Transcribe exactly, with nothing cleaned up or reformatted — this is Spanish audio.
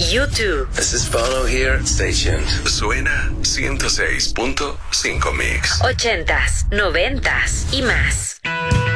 YouTube. This is Bono here. Stay tuned. Suena ciento seis punto cinco Mix. Ochentas, noventas y más.